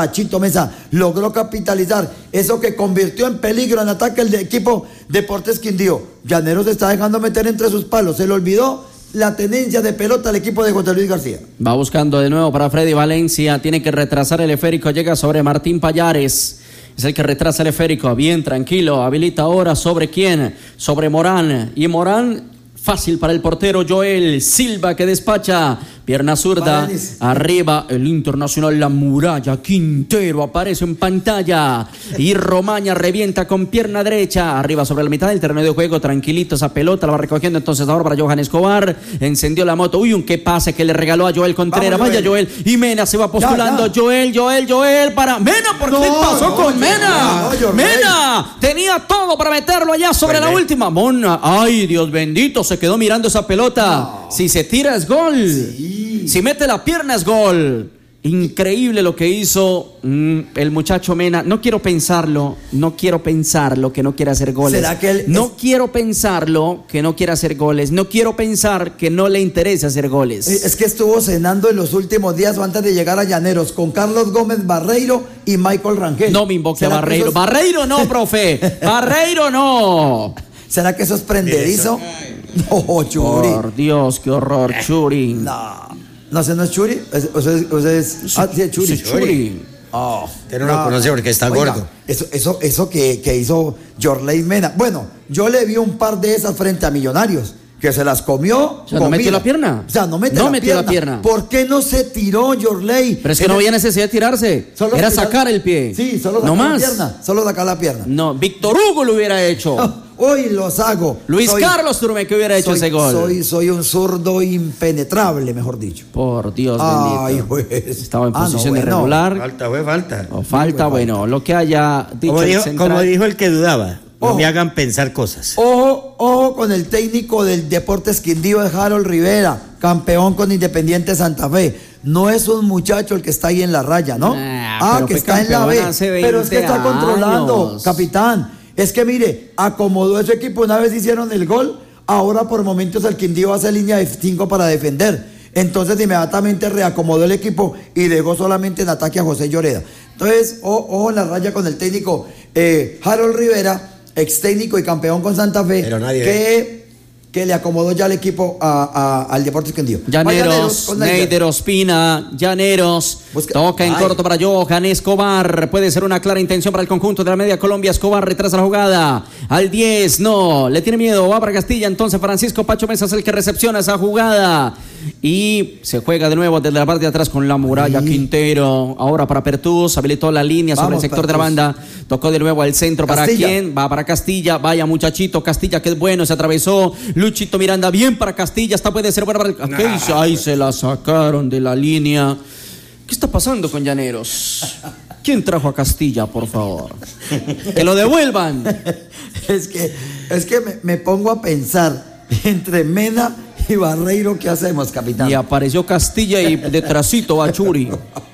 Chito Mesa logró capitalizar eso que convirtió en peligro en ataque el equipo Deportes Quindío. Llaneros se está dejando meter entre sus palos, se le olvidó la tenencia de pelota al equipo de José Luis García. Va buscando de nuevo para Freddy Valencia, tiene que retrasar el esférico, llega sobre Martín Payares. Es el que retrasa el esférico, bien tranquilo, habilita ahora sobre quién, sobre Morán, y Morán fácil para el portero Joel Silva que despacha, pierna zurda, arriba el Internacional La Muralla, Quintero aparece en pantalla y Romaña revienta con pierna derecha, arriba sobre la mitad del terreno de juego, tranquilito esa pelota, la va recogiendo entonces ahora para Johan Escobar, encendió la moto, uy un qué pase que le regaló a Joel Contreras, vamos, vaya Joel, y Mena se va postulando, ya. Joel para Mena, ¿por qué pasó con Mena? Mena tenía todo para meterlo allá sobre la última, Mona, ay Dios bendito, se quedó mirando esa pelota, si se tira es gol, si mete la pierna es gol. Increíble lo que hizo el muchacho Mena. No quiero pensarlo que no quiere hacer goles. ¿Será que quiero pensarlo que no quiere hacer goles. No quiero pensar que no le interesa hacer goles. Es que estuvo cenando en los últimos días o antes de llegar a Llaneros con Carlos Gómez Barreiro y Michael Rangel. No me invoque a Barreiro. Barreiro no, profe. Barreiro no. ¿Será que eso es prendedizo? No, Churi. Por Dios, qué horror, Churi. No, ese no es Churi. Sí, es Churi. Sí, Churi. Oh, usted no lo conoce porque está gordo. Eso que hizo Yorley Mena. Bueno, yo le vi un par de esas frente a Millonarios, que se las comió. O sea, ¿no metió la pierna? O sea, no metió la pierna. ¿Por qué no se tiró Yorley? Pero es que no había necesidad de tirarse. Era sacar el pie. Sí, solo sacar la pierna. Solo sacar la pierna. No, Víctor Hugo lo hubiera hecho. Hoy los hago. Carlos Turme que hubiera hecho ese gol. Soy un zurdo impenetrable, mejor dicho. Por Dios bendito. Ay, pues. Estaba en posición irregular. Falta. Falta, bueno, lo que haya dicho como dijo el que dudaba. No me hagan pensar cosas. Ojo con el técnico del Deportes Quindío, de Harold Rivera, campeón con Independiente Santa Fe. No es un muchacho el que está ahí en la raya, ¿no? Que está en la B. Pero es que está controlando, capitán. Es que mire, acomodó ese equipo, una vez hicieron el gol, ahora por momentos el Quindío hace línea de 5 para defender. Entonces inmediatamente reacomodó el equipo y dejó solamente en ataque a José Lloreda. Entonces, ojo en la raya con el técnico Harold Rivera, ex técnico y campeón con Santa Fe, que le acomodó ya el equipo al Deportes Quindío. Llaneros, Neider Ospina, toca en corto para Johan Escobar, puede ser una clara intención para el conjunto de la media Colombia. Escobar retrasa la jugada, al 10, no, le tiene miedo, va para Castilla, entonces Francisco Pacho Mesa es el que recepciona esa jugada, y se juega de nuevo desde la parte de atrás con La Muralla, Quintero, ahora para Pertús, habilitó la línea sobre el sector de la banda, tocó de nuevo al centro, Castilla. ¿Para quién? Va para Castilla, vaya muchachito, Castilla que es bueno, se atravesó, Luchito Miranda, bien para Castilla, esta puede ser buena para el... ¿Qué hizo? Ahí se la sacaron de la línea. ¿Qué está pasando con Llaneros? ¿Quién trajo a Castilla, por favor? ¡Que lo devuelvan! Es que me pongo a pensar, entre Mena y Barreiro, ¿qué hacemos, capitán? Y apareció Castilla y detrásito va Churi.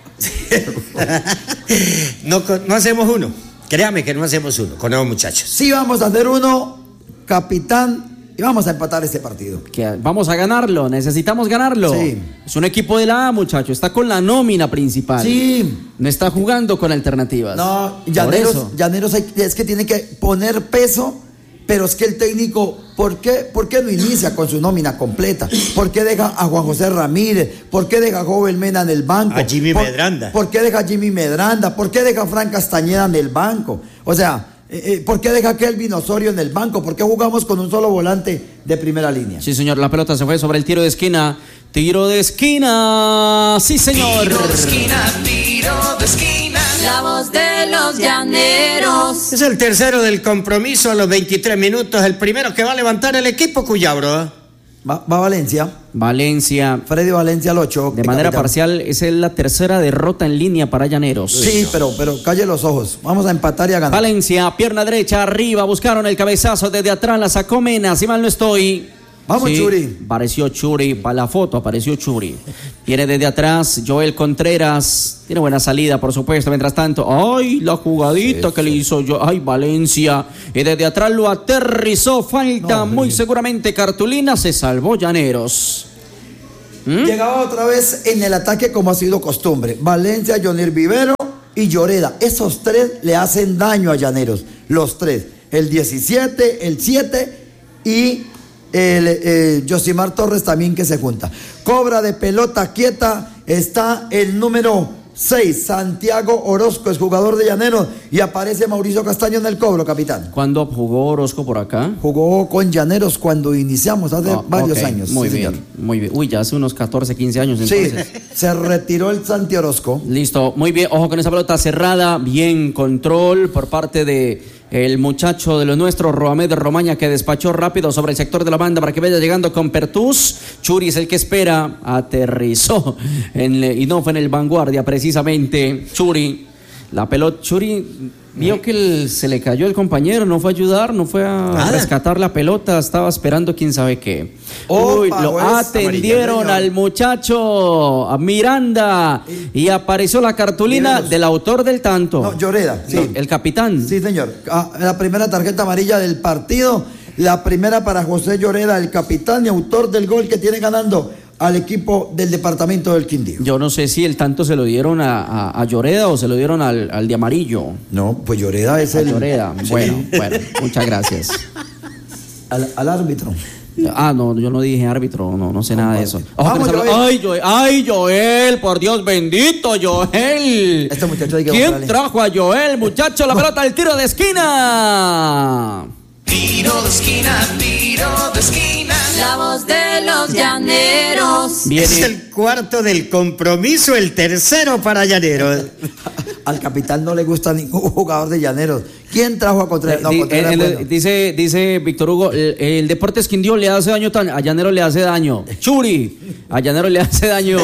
No hacemos uno. Créame que no hacemos uno con los muchachos. Sí vamos a hacer uno, capitán. Y vamos a empatar este partido. Vamos a ganarlo, necesitamos ganarlo. Sí. Es un equipo de la A, muchacho. Está con la nómina principal. Sí. No está jugando con alternativas. No, Llaneros es que tiene que poner peso, pero es que el técnico, ¿por qué no inicia con su nómina completa? ¿Por qué deja a Juan José Ramírez? ¿Por qué deja a Joven Mena en el banco? A Jimmy Medranda. ¿Por qué deja a Jimmy Medranda? ¿Por qué deja a Fran Castañeda en el banco? O sea... ¿por qué deja a Kelvin Osorio en el banco? ¿Por qué jugamos con un solo volante de primera línea? Sí, señor, la pelota se fue sobre el tiro de esquina. Tiro de esquina, sí, señor. Tiro de esquina. La voz de los llaneros. Es el tercero del compromiso a los 23 minutos. El primero que va a levantar el equipo, Cuyabro. Va Valencia. Freddy Valencia al 8. De manera parcial, esa es la tercera derrota en línea para Llaneros. Sí, pero calle los ojos. Vamos a empatar y a ganar. Valencia, pierna derecha, arriba, buscaron el cabezazo desde atrás, la sacó Mena, si mal no estoy. Vamos, sí, Churi. Apareció Churi, para la foto apareció Churi. Viene desde atrás Joel Contreras. Tiene buena salida, por supuesto. Mientras tanto, ¡ay! La jugadita que le hizo yo. ¡Ay, Valencia! Y desde atrás lo aterrizó. Falta muy seguramente cartulina. Se salvó Llaneros. Llegaba otra vez en el ataque como ha sido costumbre. Valencia, Jonir Vivero y Lloreda. Esos tres le hacen daño a Llaneros, los tres. El 17, el 7 y el Yosimar Torres también que se junta. Cobra de pelota quieta, está el número 6, Santiago Orozco, es jugador de Llaneros, y aparece Mauricio Castaño en el cobro, capitán. ¿Cuándo jugó Orozco por acá? Jugó con Llaneros cuando iniciamos, hace varios años. Muy bien, señor. Muy bien. Uy, ya hace unos 14, 15 años entonces. Sí, se retiró el Santi Orozco. Listo, muy bien, ojo con esa pelota cerrada, bien control por parte de el muchacho de lo nuestro, Roamed Romaña, que despachó rápido sobre el sector de la banda para que vaya llegando con Pertús. Churi es el que espera, aterrizó y no fue en el Vanguardia precisamente. Churi, la pelota, Churi vio que se le cayó el compañero, no fue a ayudar, no fue a rescatar la pelota, estaba esperando quién sabe qué. Uy, lo atendieron al muchacho, a Miranda, y apareció la cartulina del autor del tanto. No, Lloreda. Sí. No, el capitán. Sí, señor. La primera tarjeta amarilla del partido, la primera para José Lloreda, el capitán y autor del gol que tiene ganando al equipo del departamento del Quindío. Yo no sé si el tanto se lo dieron a Lloreda o se lo dieron al de amarillo. No, pues Lloreda es el... Lloreda, bueno, muchas gracias. Al árbitro. No, yo no dije árbitro, no sé nada de eso. Vamos, Joel. ¡Ay, Joel! ¡Por Dios bendito, Joel! Este muchacho hay que ¿Quién comprarle. trajo a Joel, muchacho? La pelota del tiro de esquina. Tiro de esquina, tiro de esquina. La voz de los llaneros. Es el cuarto del compromiso, el tercero para Llaneros. Al capitán no le gusta ningún jugador de Llaneros. ¿Quién trajo a Contreras? No, Contreras bueno. Dice Víctor Hugo, el Deportes Quindío le hace daño, a Llaneros le hace daño. Churi, a Llaneros le hace daño.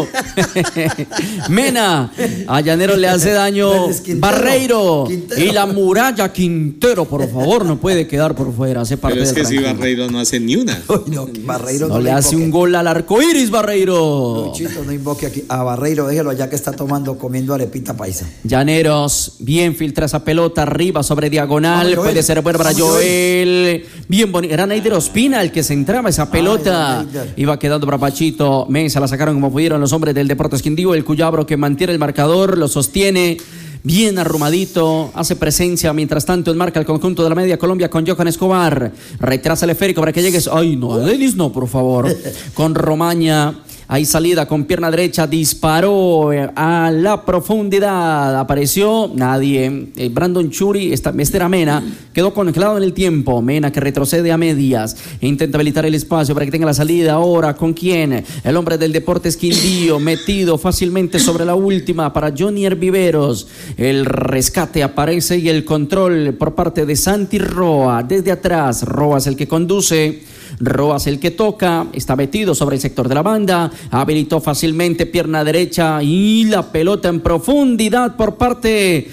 Mena, a Llaneros le hace daño. Barreiro. Y la muralla Quintero, por favor, no puede quedar por fuera. Hace parte Pero es que del si Barreiro no hace ni una. No, Barreiro no le hace un gol al arco iris, Barreiro. Luchito, no invoque aquí a Barreiro, déjelo allá que está comiendo arepita paisa. Llaneros, bien filtra esa pelota arriba sobre diagonal, puede ser buena para Joel. Bien bonito, era Neider Ospina el que centraba esa pelota. Iba quedando para Pachito Mesa, la sacaron como pudieron los hombres del Deportes Quindío. El Cuyabro que mantiene el marcador, lo sostiene. Bien arrumadito, hace presencia, mientras tanto enmarca el conjunto de la Media Colombia con Johan Escobar, retrasa el esférico para que llegues, ay no, Denis no, por favor, con Romaña, hay salida con pierna derecha, disparó a la profundidad, apareció nadie, Brandon Churi, este era Mena, quedó congelado en el tiempo, Mena que retrocede a medias, intenta habilitar el espacio para que tenga la salida ahora, ¿con quién? El hombre del Deportes Quindío, metido fácilmente sobre la última para Johnny Herviveros, el rescate aparece y el control por parte de Santi Roa, desde atrás, Roa es el que conduce, Roas el que toca, está metido sobre el sector de la banda, habilitó fácilmente pierna derecha y la pelota en profundidad por parte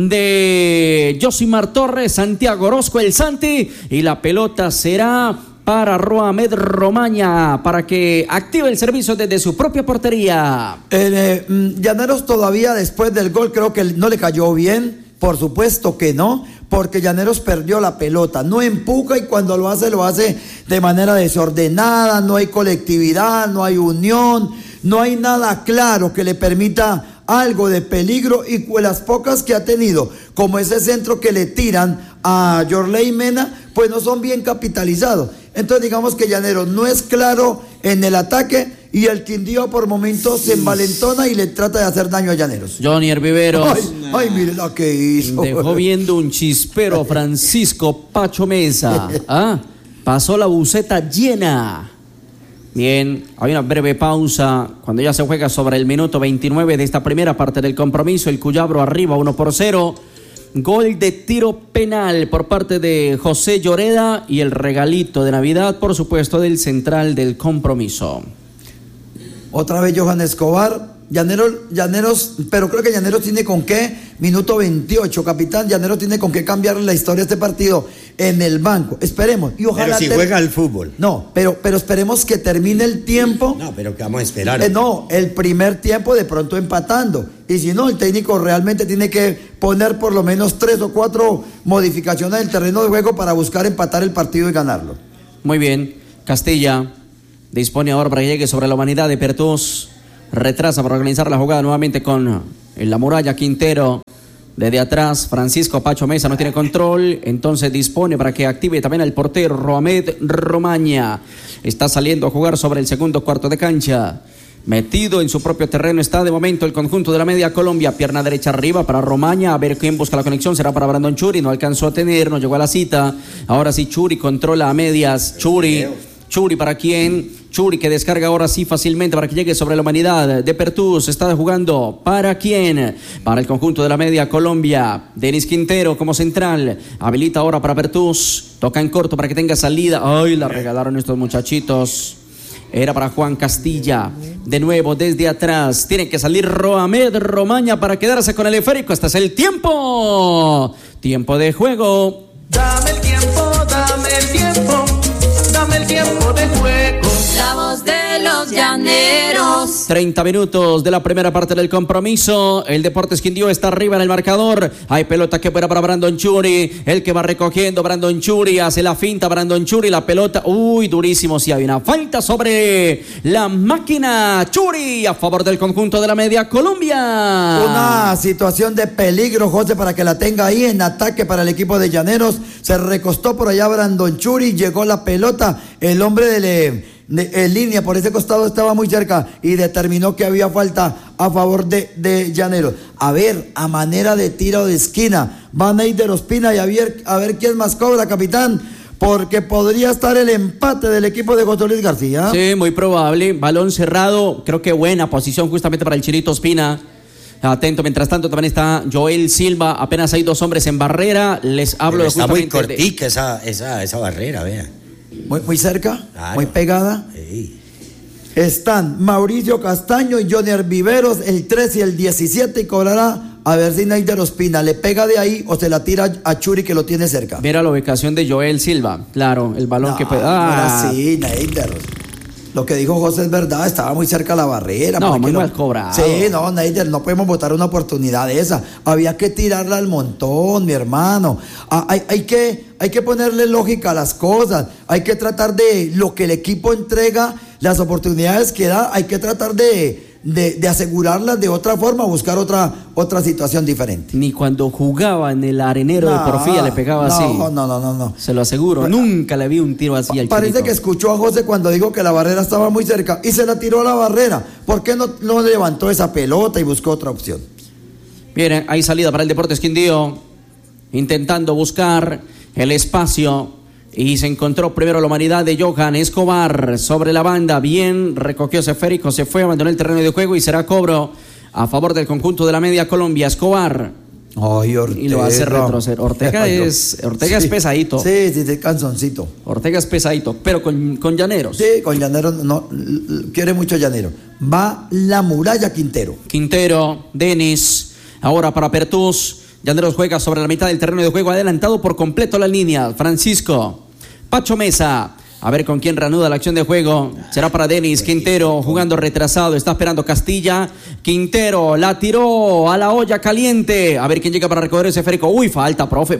de Yosimar Torres, Santiago Orozco, el Santi, y la pelota será para Roamed Romaña para que active el servicio desde su propia portería. Llaneros todavía después del gol creo que no le cayó bien, por supuesto que no, porque Llaneros perdió la pelota, no empuja y cuando lo hace de manera desordenada, no hay colectividad, no hay unión, no hay nada claro que le permita algo de peligro y las pocas que ha tenido, como ese centro que le tiran a Yorley Mena, pues no son bien capitalizados. Entonces digamos que Llaneros no es claro en el ataque y el Quindío por momentos se envalentona y le trata de hacer daño a Llaneros. Johnny Herviveros. Ay, mire lo que hizo. Dejó viendo un chispero Francisco Pacho Mesa. Pasó la buceta llena. Bien, hay una breve pausa cuando ya se juega sobre el minuto 29 de esta primera parte del compromiso. El Cuyabro arriba 1-0. Gol de tiro penal por parte de José Lloreda y el regalito de Navidad, por supuesto, del central del compromiso. Otra vez Johan Escobar. Llaneros, pero creo que Llaneros tiene con qué, minuto 28, capitán, Llaneros tiene con qué cambiar la historia de este partido en el banco. Esperemos. Y ojalá pero si juega al fútbol. No, pero esperemos que termine el tiempo. No, pero ¿qué vamos a esperar? No, el primer tiempo de pronto empatando. Y si no, el técnico realmente tiene que poner por lo menos 3 o 4 modificaciones del terreno de juego para buscar empatar el partido y ganarlo. Muy bien. Castilla dispone ahora para que llegue sobre la humanidad de Pertús. Retrasa para organizar la jugada nuevamente con la muralla Quintero. Desde atrás, Francisco Pacho Mesa no tiene control, entonces dispone para que active también el portero Roamed Romaña. Está saliendo a jugar sobre el segundo cuarto de cancha. Metido en su propio terreno está de momento el conjunto de la media Colombia. Pierna derecha arriba para Romaña. A ver quién busca la conexión. Será para Brandon Churi. No alcanzó a tener, no llegó a la cita. Ahora sí Churi controla a medias. Churi para quién. Churi que descarga ahora sí fácilmente para que llegue sobre la humanidad. De Pertus está jugando. ¿Para quién? Para el conjunto de la media Colombia. Denis Quintero como central. Habilita ahora para Pertus. Toca en corto para que tenga salida. Ay, la regalaron estos muchachitos. Era para Juan Castilla. De nuevo desde atrás. Tiene que salir Roamed Romaña para quedarse con el esférico. Este es el tiempo. Tiempo de juego. Dame el tiempo, dame el tiempo. Dame el tiempo de juego. La voz de los llaneros. 30 minutos de la primera parte del compromiso. El Deportes Quindío está arriba en el marcador. Hay pelota que fuera para Brandon Churi. El que va recogiendo Brandon Churi. Hace la finta Brandon Churi. La pelota. Uy, durísimo. Sí, hay una falta sobre la máquina. Churi a favor del conjunto de la media Colombia. Una situación de peligro, José, para que la tenga ahí en ataque para el equipo de Llaneros. Se recostó por allá Brandon Churi. Llegó la pelota. El hombre en línea por ese costado estaba muy cerca y determinó que había falta a favor de Llaneros. A ver, a manera de tiro de esquina, van a ir de Ospina y a ver quién más cobra, capitán, porque podría estar el empate del equipo de José Luis García. Sí, muy probable. Balón cerrado, creo que buena posición justamente para el Chinito Ospina. Atento, mientras tanto también está Joel Silva. Apenas hay 2 hombres en barrera. Les hablo está justamente. Está muy cortica esa barrera, vea. Muy cerca, claro. Muy pegada. Sí. Están Mauricio Castaño y Jonier Viveros, el 13 y el 17, y cobrará a ver si Neider Ospina le pega de ahí o se la tira a Churi, que lo tiene cerca. Mira la ubicación de Joel Silva. Claro, el balón que puede. Ahora sí, Neider. Lo que dijo José es verdad, estaba muy cerca la barrera. No, muy mal cobrado. Sí, no, Neider, no podemos botar una oportunidad de esa. Había que tirarla al montón, mi hermano. Hay que ponerle lógica a las cosas. Hay que tratar de lo que el equipo entrega, las oportunidades que da, hay que tratar de asegurarlas de otra forma, buscar otra situación diferente. Ni cuando jugaba en el arenero de Porfía le pegaba así. No. Se lo aseguro, nunca le vi un tiro así al Parece Chinito. que escuchó a José cuando dijo que la barrera estaba muy cerca y se la tiró a la barrera. ¿Por qué no levantó esa pelota y buscó otra opción? Miren, hay salida para el Deportes Quindío, intentando buscar el espacio. Y se encontró primero la humanidad de Johan Escobar sobre la banda. Bien, recogió ese esférico, se fue, abandonó el terreno de juego y será cobro a favor del conjunto de la media Colombia. Escobar. Ay, Ortega. Y lo hace retroceder. Ortega es pesadito. Sí, canzoncito. Ortega es pesadito, pero con Llaneros. Sí, con Llaneros, no, quiere mucho Llanero. Va la muralla Quintero. Quintero, Denis, ahora para Pertus. Llaneros juega sobre la mitad del terreno de juego, adelantado por completo la línea. Francisco, Pacho Mesa, a ver con quién reanuda la acción de juego. Será para Denis Quintero, jugando retrasado, está esperando Castilla. Quintero, la tiró a la olla caliente. A ver quién llega para recoger ese esférico. Uy, falta, profe.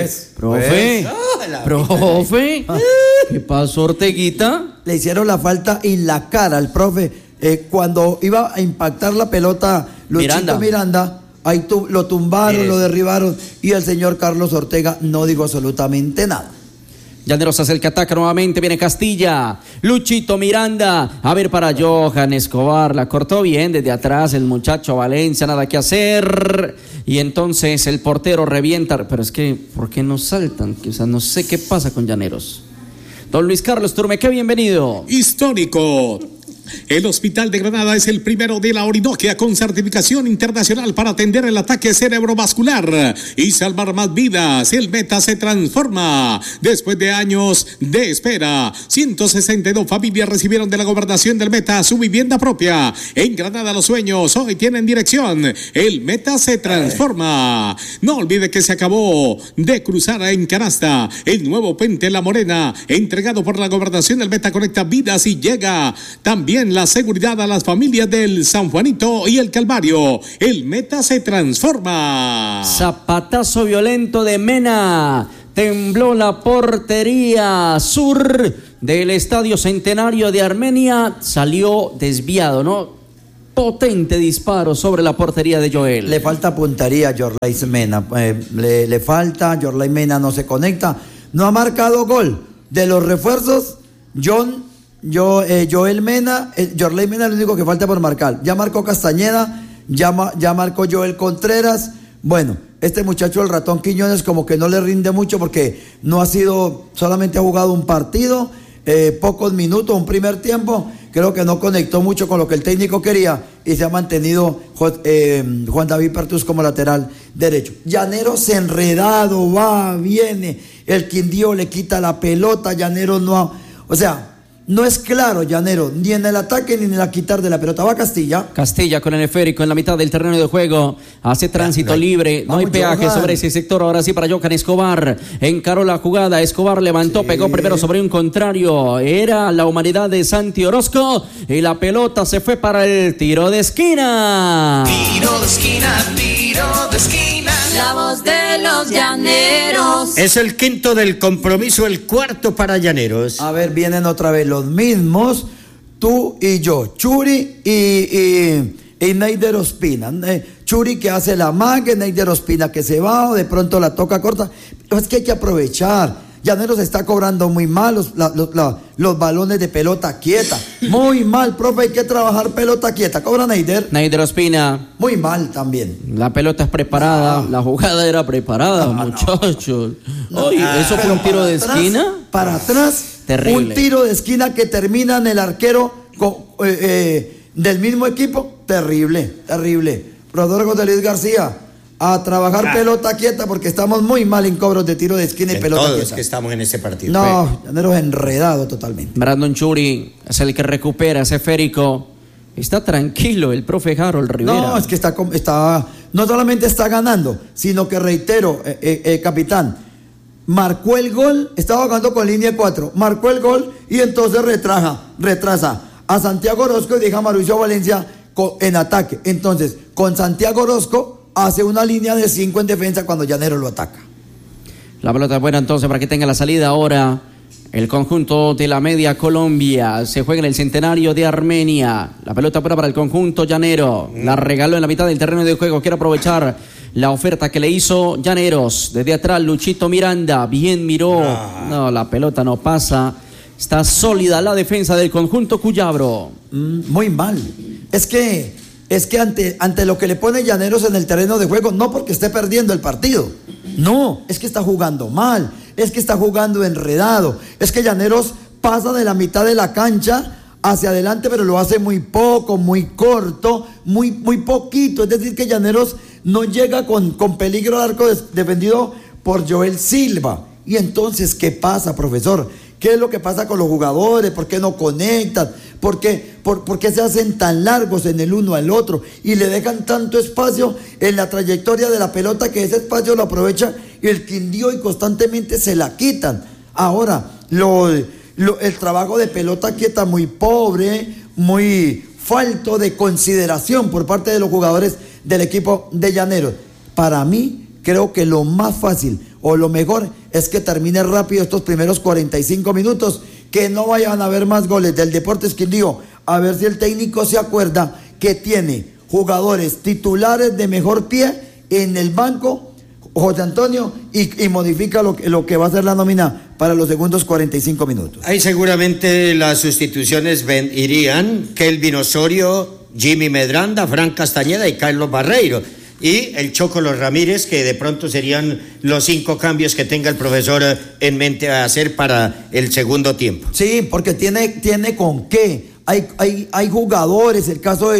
¿Qué pasó, Orteguita? Le hicieron la falta en la cara al profe cuando iba a impactar la pelota Luchito Miranda. Ahí lo tumbaron, lo derribaron y el señor Carlos Ortega no dijo absolutamente nada. Llaneros hace el que ataca nuevamente, viene Castilla, Luchito Miranda, a ver para Johan Escobar, la cortó bien desde atrás el muchacho Valencia, nada que hacer, y entonces el portero revienta, pero es que, ¿por qué no saltan? O sea, no sé qué pasa con Llaneros. Don Luis Carlos Turmeque, bienvenido. Histórico. El Hospital de Granada es el primero de la Orinoquia con certificación internacional para atender el ataque cerebrovascular y salvar más vidas. El Meta se transforma. Después de años de espera, 162 familias recibieron de la gobernación del Meta su vivienda propia. En Granada los sueños hoy tienen dirección. El Meta se transforma. No olvide que se acabó de cruzar en canasta el nuevo puente La Morena, entregado por la gobernación del Meta, conecta vidas y llega también la seguridad a las familias del San Juanito y el Calvario. El Meta se transforma. Zapatazo violento de Mena. Tembló la portería sur del Estadio Centenario de Armenia. Salió desviado, ¿no? potente disparo sobre la portería de Joel. Le falta puntería a Yorley Mena. Le falta, Yorley Mena no se conecta. No ha marcado gol. De los refuerzos, Joel Mena, Yorley Mena es lo único que falta por marcar. Ya marcó Castañeda, ya marcó Joel Contreras. Bueno, este muchacho, el ratón Quiñones, como que no le rinde mucho porque no ha sido, solamente ha jugado un partido, pocos minutos, un primer tiempo. Creo que no conectó mucho con lo que el técnico quería y se ha mantenido Juan David Pertus como lateral derecho. Llaneros enredado, va, viene, el Quindío le quita la pelota, Llaneros no es claro, Llanero, ni en el ataque ni en el quitar de la pelota. Va Castilla. Castilla con el esférico en la mitad del terreno de juego. Hace tránsito libre. No hay peaje Johan sobre ese sector. Ahora sí para Johan Escobar. Encaró la jugada. Escobar levantó, pegó primero sobre un contrario. Era la humanidad de Santi Orozco. Y la pelota se fue para el tiro de esquina. Tiro de esquina, tiro de esquina. La voz de los llaneros. Es el quinto del compromiso, el cuarto para Llaneros. A ver, vienen otra vez los mismos, tú y yo, Churi y Neider Ospina. Churi que hace la mague, Neider Ospina que se va o de pronto la toca corta. Es que hay que aprovechar. Llaneros está cobrando muy mal los balones de pelota quieta. Muy mal, profe, hay que trabajar pelota quieta. Cobra Neider. Neider Ospina. Muy mal también. La pelota es preparada, la jugada era preparada, muchachos. Oye, ¿eso fue un tiro de esquina? Para atrás. Terrible. Un tiro de esquina que termina en el arquero del mismo equipo. Terrible. Profesor José Luis García, a trabajar pelota quieta porque estamos muy mal en cobros de tiro de esquina y pelota todos quieta. Que estamos en ese partido. No, Llaneros enredado totalmente. Brandon Churi es el que recupera ese esférico. Está tranquilo el profe Harold Rivera. No, es que está no solamente está ganando, sino que reitero, capitán, marcó el gol, estaba jugando con línea 4, marcó el gol y entonces retrasa a Santiago Orozco y deja a Mauricio Valencia en ataque. Entonces, con Santiago Orozco hace una línea de 5 en defensa cuando Llaneros lo ataca. La pelota es buena entonces para que tenga la salida ahora. El conjunto de la Media Colombia se juega en el Centenario de Armenia. La pelota para el conjunto llanero. La regaló en la mitad del terreno de juego. Quiere aprovechar la oferta que le hizo Llaneros. Desde atrás, Luchito Miranda. Bien miró. No, la pelota no pasa. Está sólida la defensa del conjunto cuyabro. Muy mal. Es que ante lo que le pone Llaneros en el terreno de juego, no porque esté perdiendo el partido. No, es que está jugando mal. Es que está jugando enredado. Es que Llaneros pasa de la mitad de la cancha hacia adelante, pero lo hace muy poco, muy corto, muy poquito. Es decir, que Llaneros no llega con peligro al arco defendido por Joel Silva. Y entonces, ¿qué pasa, profesor? ¿Qué es lo que pasa con los jugadores? ¿Por qué no conectan? ¿Por qué se hacen tan largos en el uno al otro? Y le dejan tanto espacio en la trayectoria de la pelota que ese espacio lo aprovecha el Quindío y constantemente se la quitan. Ahora, el trabajo de pelota quieta muy pobre, muy falto de consideración por parte de los jugadores del equipo de Llaneros. Para mí, creo que lo más fácil o lo mejor es que termine rápido estos primeros 45 minutos, que no vayan a haber más goles del Deportes Quindío, a ver si el técnico se acuerda que tiene jugadores titulares de mejor pie en el banco, José Antonio, y modifica lo que va a ser la nómina para los segundos 45 minutos. Ahí seguramente las sustituciones irían Kelvin Osorio, Jimmy Medranda, Fran Castañeda y Carlos Barreiro. Y el Chocolo Ramírez, que de pronto serían los 5 cambios que tenga el profesor en mente a hacer para el segundo tiempo. Sí, porque tiene con qué. Hay jugadores, el caso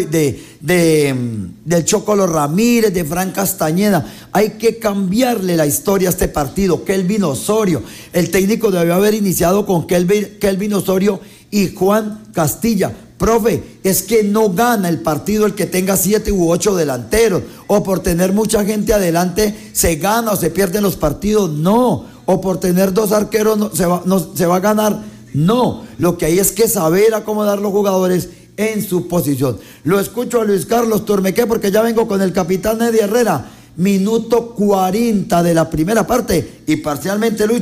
del Chocolo Ramírez, de Fran Castañeda. Hay que cambiarle la historia a este partido. Kelvin Osorio, el técnico debió haber iniciado con Kelvin Osorio y Juan Castilla. Profe, es que no gana el partido el que tenga 7 u 8 delanteros, o por tener mucha gente adelante se gana o se pierden los partidos, no, o por tener 2 arqueros no se va a ganar, no, lo que hay es que saber acomodar los jugadores en su posición. Lo escucho a Luis Carlos Turmequé porque ya vengo con el capitán Eddie Herrera. Minuto 40 de la primera parte y parcialmente, Lucho,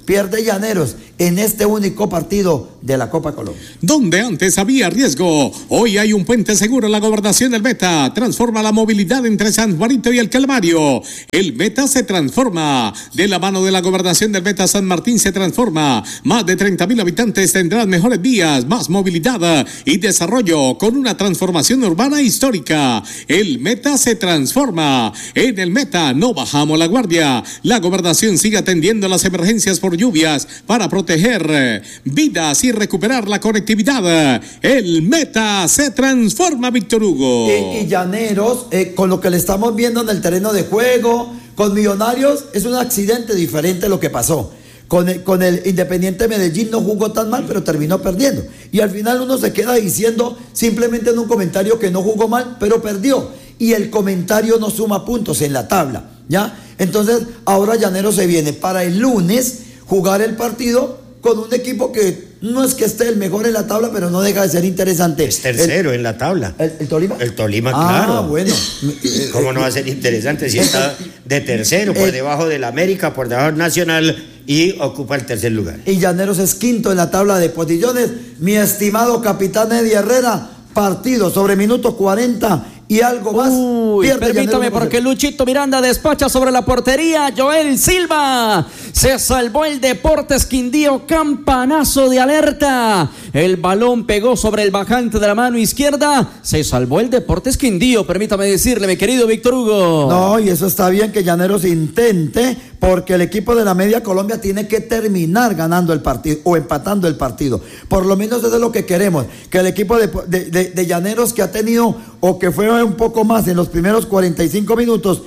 pierde Llaneros en este único partido de la Copa Colombia. Donde antes había riesgo, hoy hay un puente seguro en la gobernación del Meta. Transforma la movilidad entre San Juanito y el Calvario. El Meta se transforma. De la mano de la gobernación del Meta, San Martín se transforma. Más de 30,000 habitantes tendrán mejores vías, más movilidad y desarrollo con una transformación urbana histórica. El Meta se transforma. En el Meta no bajamos la guardia. La gobernación sigue atendiendo las emergencias por lluvias para proteger vidas y recuperar la conectividad. El Meta se transforma, Víctor Hugo. Y Llaneros, con lo que le estamos viendo en el terreno de juego, con Millonarios, es un accidente diferente lo que pasó. Con el Independiente Medellín no jugó tan mal, pero terminó perdiendo. Y al final uno se queda diciendo simplemente en un comentario que no jugó mal, pero perdió. Y el comentario no suma puntos en la tabla, ¿ya? Entonces, ahora Llaneros se viene para el lunes jugar el partido con un equipo que no es que esté el mejor en la tabla, pero no deja de ser interesante. Es tercero en la tabla. ¿El Tolima? El Tolima, claro. Ah, bueno. ¿Cómo no va a ser interesante si está de tercero, por debajo del América, por debajo del Nacional y ocupa el tercer lugar? Y Llaneros es quinto en la tabla de posiciones. Mi estimado capitán Eddie Herrera, partido sobre minuto 40 y algo más. Permítame, porque Luchito Miranda despacha sobre la portería. Joel Silva se salvó el Deportes Quindío. Campanazo de alerta. El balón pegó sobre el bajante de la mano izquierda. Se salvó el Deportes Quindío. Permítame decirle, mi querido Víctor Hugo. No, y eso está bien que Llaneros intente, porque el equipo de la Media Colombia tiene que terminar ganando el partido o empatando el partido. Por lo menos eso es lo que queremos, que el equipo de Llaneros, que ha tenido o que fue un poco más en los primeros 45 minutos,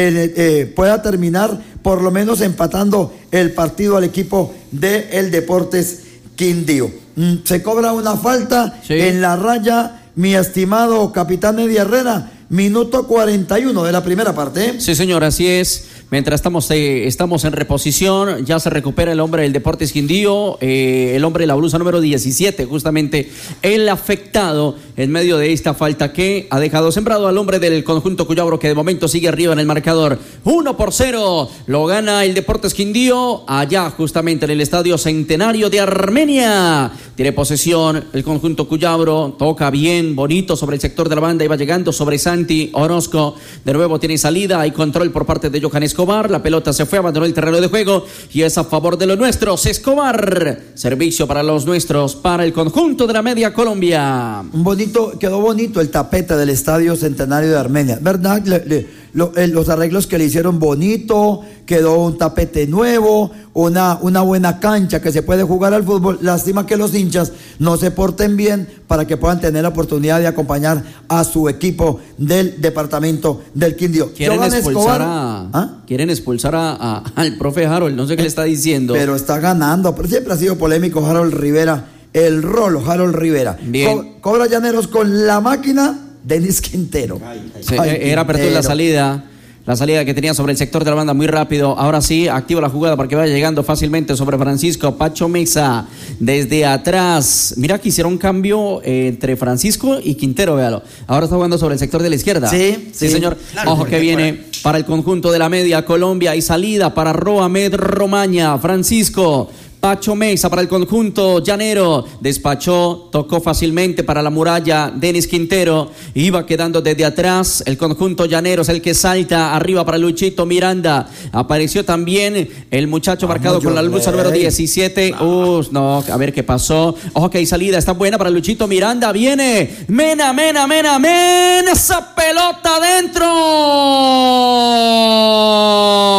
pueda terminar por lo menos empatando el partido al equipo del Deportes Quindío. Se cobra una falta en la raya, mi estimado capitán Eddie Herrera, minuto 41 de la primera parte. Sí, señor, así es. Mientras estamos en reposición, ya se recupera el hombre del Deportes Quindío, el hombre de la blusa número 17, justamente el afectado en medio de esta falta que ha dejado sembrado al hombre del conjunto Cuyabro, que de momento sigue arriba en el marcador. 1-0, lo gana el Deportes Quindío, allá justamente en el Estadio Centenario de Armenia. Tiene posesión el conjunto Cuyabro, toca bien, bonito sobre el sector de la banda, iba llegando sobre Santi Orozco, de nuevo tiene salida, hay control por parte de Johan Escobar, la pelota se fue, abandonó el terreno de juego y es a favor de los nuestros. Escobar, servicio para los nuestros, para el conjunto de la Media Colombia. Quedó bonito el tapete del Estadio Centenario de Armenia, ¿verdad? Los arreglos que le hicieron bonito, quedó un tapete nuevo, una buena cancha que se puede jugar al fútbol. Lástima que los hinchas no se porten bien para que puedan tener la oportunidad de acompañar a su equipo del departamento del Quindío. Quieren expulsar al profe Harold, no sé qué le está diciendo. Pero está ganando, pero siempre ha sido polémico Harold Rivera, el rolo Harold Rivera. Cobra Llaneros con la máquina Denis Quintero. Era apertura la salida que tenía sobre el sector de la banda muy rápido. Ahora sí, activa la jugada para que vaya llegando fácilmente sobre Francisco Pacho Mesa desde atrás. Mira que hicieron un cambio entre Francisco y Quintero, véalo. Ahora está jugando sobre el sector de la izquierda. Sí, señor. Claro, ojo que viene para el conjunto de la Media Colombia y salida para Roamed Romaña. Francisco Pacho Mesa para el conjunto llanero, despachó, tocó fácilmente para la muralla Denis Quintero, iba quedando desde atrás, el conjunto llanero es el que salta arriba para Luchito Miranda, apareció también el muchacho marcado con la blusa número 17, no, a ver qué pasó, ojo que hay salida, está buena para Luchito Miranda, viene, Mena, esa pelota adentro.